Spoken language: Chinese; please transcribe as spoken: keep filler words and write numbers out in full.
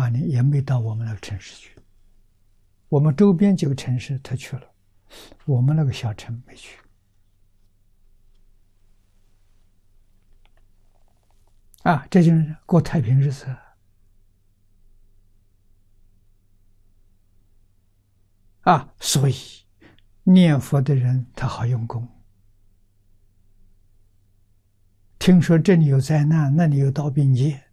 八年也没到我们那个城市去。我们周边几个城市他去了，我们那个小城没去。啊，这就是过太平日子。啊，所以念佛的人他好用功。听说这里有灾难，那里有刀兵劫，